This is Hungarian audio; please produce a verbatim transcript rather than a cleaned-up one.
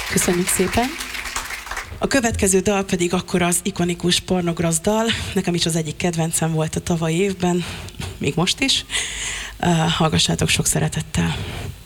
Köszönjük szépen. A következő dal pedig akkor az ikonikus Pornograsz dal. Nekem is az egyik kedvencem volt a tavalyi évben, még most is. Uh, hallgassátok sok szeretettel.